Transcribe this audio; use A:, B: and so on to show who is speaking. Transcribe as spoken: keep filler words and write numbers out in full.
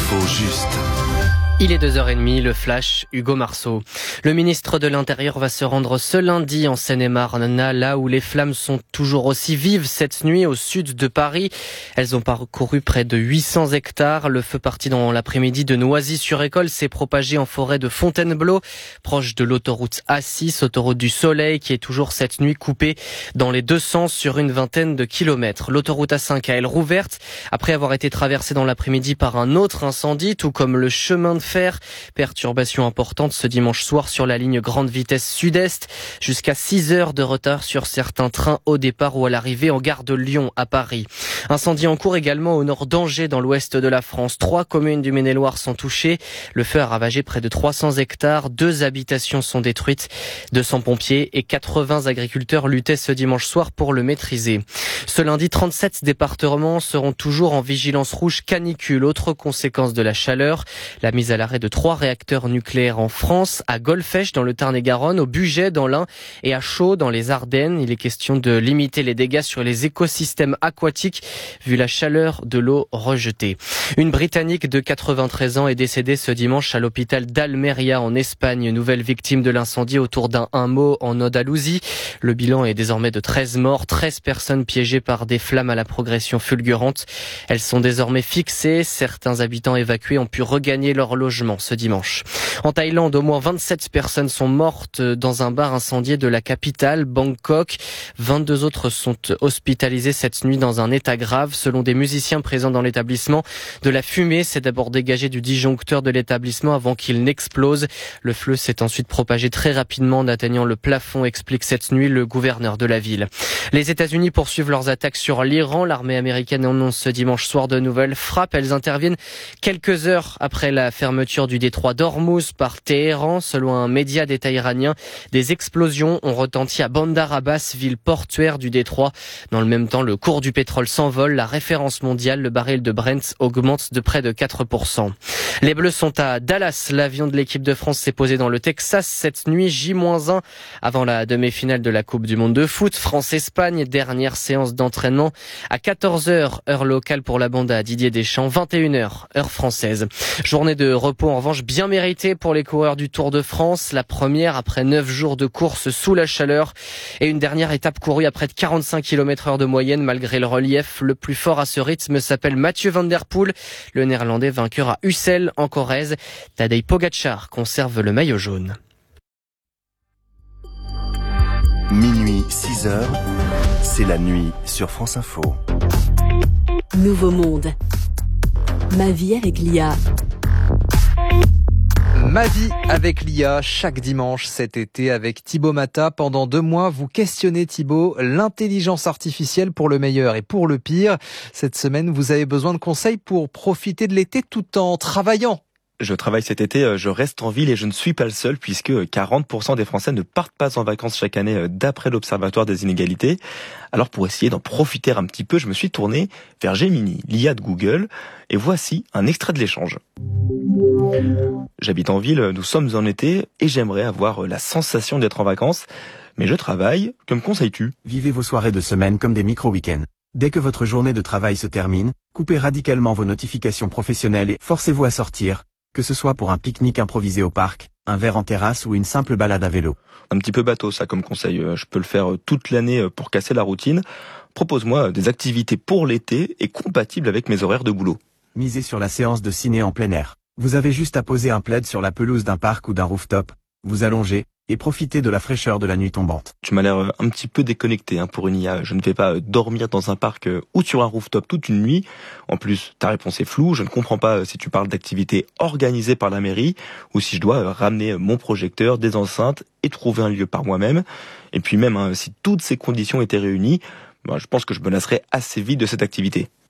A: L'info juste.
B: Il est deux heures trente, le flash, Hugo Marceau. Le ministre de l'Intérieur va se rendre ce lundi en Seine-et-Marne, là où les flammes sont toujours aussi vives cette nuit au sud de Paris. Elles ont parcouru près de huit cents hectares. Le feu parti dans l'après-midi de Noisy-sur-École s'est propagé en forêt de Fontainebleau, proche de l'autoroute A six, autoroute du Soleil, qui est toujours cette nuit coupée dans les deux sens sur une vingtaine de kilomètres. L'autoroute A cinq a elle rouverte après avoir été traversée dans l'après-midi par un autre incendie, tout comme le chemin de fer. Perturbation importante ce dimanche soir sur la ligne grande vitesse sud-est. Jusqu'à six heures de retard sur certains trains au départ ou à l'arrivée en gare de Lyon à Paris. Incendie en cours également au nord d'Angers dans l'ouest de la France. Trois communes du Maine-et-Loire sont touchées. Le feu a ravagé près de trois cents hectares. Deux habitations sont détruites. deux cents pompiers et quatre-vingts agriculteurs luttaient ce dimanche soir pour le maîtriser. Ce lundi, trente-sept départements seront toujours en vigilance rouge canicule. Autre conséquence de la chaleur, la mise à l'arrêt de trois réacteurs nucléaires en France, à Golfech dans le Tarn-et-Garonne, au Bugey dans l'Ain et à Chaux dans les Ardennes. Il est question de limiter les dégâts sur les écosystèmes aquatiques vu la chaleur de l'eau rejetée. Une Britannique de quatre-vingt-treize ans est décédée ce dimanche à l'hôpital d'Almeria en Espagne, nouvelle victime de l'incendie autour d'un hameau en Andalousie. Le bilan est désormais de treize morts, treize personnes piégées par des flammes à la progression fulgurante. Elles sont désormais fixées. Certains habitants évacués ont pu regagner leur logement ce dimanche. En Thaïlande, au moins vingt-sept personnes sont mortes dans un bar incendié de la capitale, Bangkok. vingt-deux autres sont hospitalisées cette nuit dans un état grave. Selon des musiciens présents dans l'établissement, de la fumée s'est d'abord dégagée du disjoncteur de l'établissement avant qu'il n'explose. Le feu s'est ensuite propagé très rapidement en atteignant le plafond, explique cette nuit le gouverneur de la ville. Les États-Unis poursuivent leurs attaques sur l'Iran. L'armée américaine annonce ce dimanche soir de nouvelles frappes. Elles interviennent quelques heures après la fermeture du détroit d'Ormuz par Téhéran. Selon un média d'État iranien, des explosions ont retenti à Bandar Abbas, ville portuaire du détroit. Dans le même temps, le cours du pétrole s'envole. La référence mondiale, le baril de Brent, augmente de près de quatre pour cent. Les Bleus sont à Dallas. L'avion de l'équipe de France s'est posé dans le Texas cette nuit, J moins un, avant la demi-finale de la Coupe du Monde de foot. France-Espagne, dernière séance d'entraînement à quatorze heures, heure locale pour la bande à Didier Deschamps, vingt et une heures, heure française. Journée de repos en revanche bien méritée pour les coureurs du Tour de France. La première après neuf jours de course sous la chaleur et une dernière étape courue à près de quarante-cinq kilomètres heure de moyenne malgré le relief. Le plus fort à ce rythme s'appelle Mathieu Van Der Poel, le néerlandais vainqueur à Ussel en Corrèze. Tadej Pogacar conserve le maillot jaune.
A: Minuit, six heures, c'est la nuit sur France Info.
C: Nouveau monde. Ma vie avec l'I A.
D: Ma vie avec l'I A, chaque dimanche cet été avec Thibaut Mata. Pendant deux mois, vous questionnez Thibaut, l'intelligence artificielle pour le meilleur et pour le pire. Cette semaine, vous avez besoin de conseils pour profiter de l'été tout en travaillant.
E: Je travaille cet été, je reste en ville et je ne suis pas le seul puisque quarante pour cent des Français ne partent pas en vacances chaque année d'après l'Observatoire des inégalités. Alors pour essayer d'en profiter un petit peu, je me suis tourné vers Gemini, l'I A de Google, et voici un extrait de l'échange. J'habite en ville, nous sommes en été et j'aimerais avoir la sensation d'être en vacances, mais je travaille, que me conseilles-tu ?
F: Vivez vos soirées de semaine comme des micro-week-ends. Dès que votre journée de travail se termine, coupez radicalement vos notifications professionnelles et forcez-vous à sortir. Que ce soit pour un pique-nique improvisé au parc, un verre en terrasse ou une simple balade à vélo.
E: Un petit peu bateau ça comme conseil, je peux le faire toute l'année pour casser la routine. Propose-moi des activités pour l'été et compatibles avec mes horaires de boulot.
F: Misez sur la séance de ciné en plein air. Vous avez juste à poser un plaid sur la pelouse d'un parc ou d'un rooftop, vous allongez et profitez de la fraîcheur de la nuit tombante.
E: Tu m'as l'air un petit peu déconnecté hein, pour une I A. Je ne vais pas dormir dans un parc ou sur un rooftop toute une nuit. En plus, ta réponse est floue. Je ne comprends pas si tu parles d'activités organisées par la mairie ou si je dois ramener mon projecteur, des enceintes et trouver un lieu par moi-même. Et puis même, hein, si toutes ces conditions étaient réunies, ben, je pense que je me lasserais assez vite de cette activité.